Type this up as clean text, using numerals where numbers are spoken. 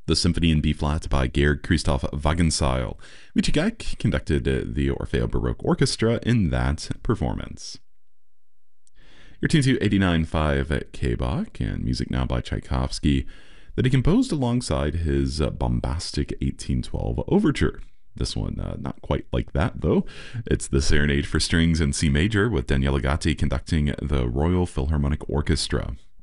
The Symphony in B-flat by Georg Christoph Wagenseil. Michi Geig conducted the Orfeo Baroque Orchestra in that performance. You're tuned to 89.5 K-Bach, and music now by Tchaikovsky that he composed alongside his bombastic 1812 overture. This one, not quite like that, though. It's the Serenade for Strings in C Major with Daniele Gatti conducting the Royal Philharmonic Orchestra.